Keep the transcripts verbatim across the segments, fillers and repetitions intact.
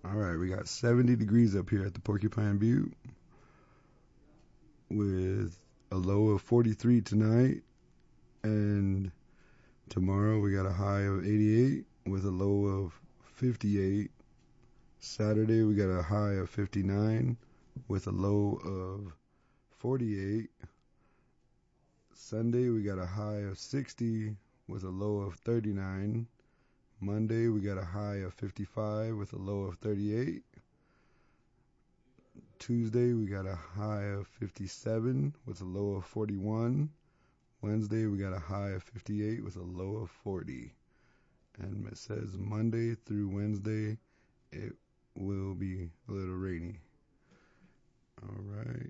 All right, we got seventy degrees up here at the Porcupine Butte with a low of forty-three tonight, and tomorrow we got a high of eighty-eight with a low of fifty-eight. Saturday we got a high of fifty-nine with a low of forty-eight. Sunday we got a high of sixty with a low of thirty-nine. Monday we got a high of fifty-five with a low of thirty-eight. Tuesday we got a high of fifty-seven with a low of forty-one. Wednesday we got a high of fifty-eight with a low of forty. And it says Monday through Wednesday it will be a little rainy. All right.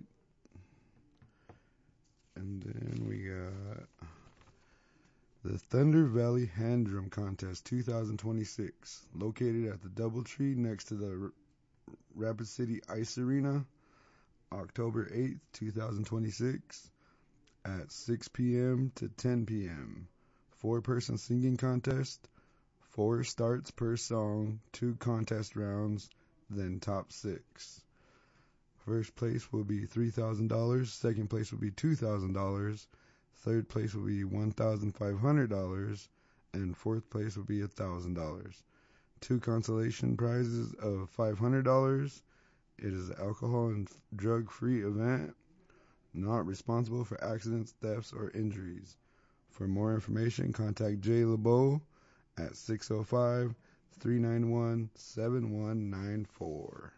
And then we got the Thunder Valley Hand Drum Contest twenty twenty-six, located at the Doubletree next to the R- Rapid City Ice Arena, October eighth, twenty twenty-six, at six p.m. to ten p.m. Four-person singing contest, four starts per song, two contest rounds, then top six. First place will be three thousand dollars, second place will be two thousand dollars, third place will be one thousand five hundred dollars, and fourth place will be one thousand dollars. Two consolation prizes of five hundred dollars. It is an alcohol and drug-free event, not responsible for accidents, thefts, or injuries. For more information, contact Jay LeBeau at six oh five, three nine one, seven one nine four.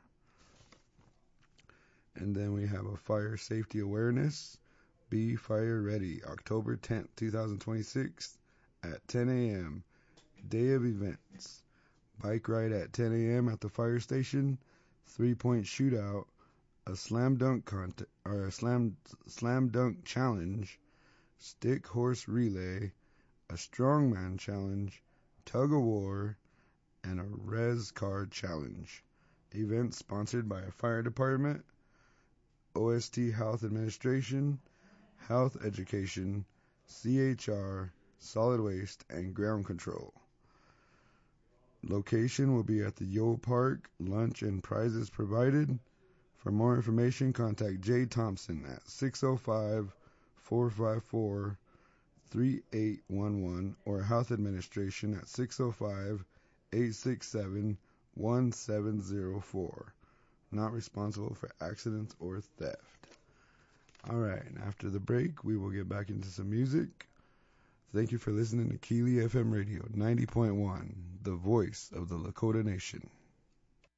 And then we have a fire safety awareness. Be Fire Ready, October tenth, twenty twenty-six at ten a.m. Day of events. Bike ride at ten a.m. at the fire station. Three-point shootout. A slam dunk contest, or a slam slam dunk challenge. Stick horse relay. A strongman challenge. Tug of war. And a res card challenge. Event sponsored by a fire department, O S T Health Administration, Health Education, C H R, Solid Waste, and Ground Control. Location will be at the Yo Park. Lunch and prizes provided. For more information, contact Jay Thompson at six oh five, four five four, three eight one one or Health Administration at six oh five, eight six seven, one seven oh four. Not responsible for accidents or theft. Alright, and after the break, we will get back into some music. Thank you for listening to Keeley F M Radio ninety point one, the voice of the Lakota Nation.